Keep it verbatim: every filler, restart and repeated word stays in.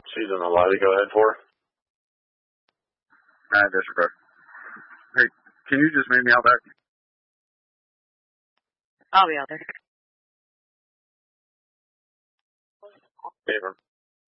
She's in the lobby. Go ahead for her. Nah, disregard. Hey, can you just meet me out back? I'll be out there. Favor.